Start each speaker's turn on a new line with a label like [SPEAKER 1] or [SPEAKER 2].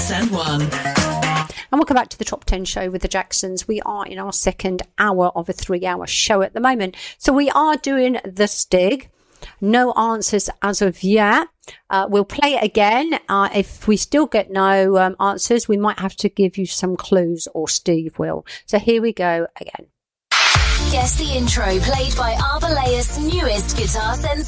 [SPEAKER 1] 96.1.
[SPEAKER 2] And welcome back to the Top 10 show with the Jacksons. We are in our second hour of a 3-hour show at the moment. So we are doing the Stig. No answers as of yet. We'll play it again. If we still get no answers, we might have to give you some clues, or Steve will. So here we go again.
[SPEAKER 3] Guess the intro played by Arbalea's newest guitar sensation.